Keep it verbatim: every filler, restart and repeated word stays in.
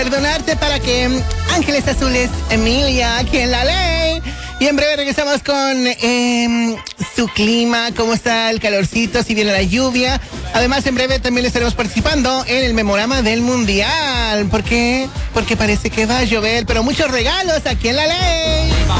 Perdonarte para que Ángeles Azules, Emilia, aquí en la ley. Y en breve regresamos con eh, su clima, cómo está el calorcito, si viene la lluvia. Además, en breve también estaremos participando en el memorama del Mundial. ¿Por qué? Porque parece que va a llover, pero muchos regalos aquí en la ley.